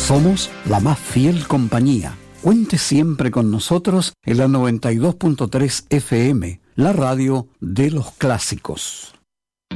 Somos la más fiel compañía. Cuente siempre con nosotros en la 92.3 FM, la radio de los clásicos.